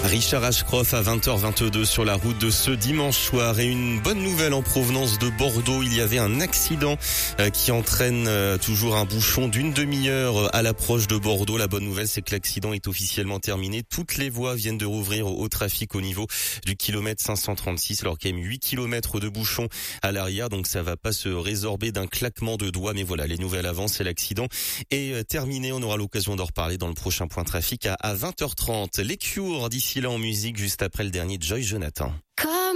Richard Ashcroft à 20h22 sur la route de ce dimanche soir. Et une bonne nouvelle en provenance de Bordeaux. Il y avait un accident qui entraîne toujours un bouchon d'une demi-heure à l'approche de Bordeaux. La bonne nouvelle, c'est que l'accident est officiellement terminé. Toutes les voies viennent de rouvrir au trafic au niveau du kilomètre 536, alors qu'il y a 8 kilomètres de bouchon à l'arrière. Donc ça va pas se résorber d'un claquement de doigts. Mais voilà, les nouvelles avancent et l'accident est terminé. On aura l'occasion d'en reparler dans le prochain point trafic à 20h30. Les Cure d'ici là en musique juste après le dernier Joy Jonathan.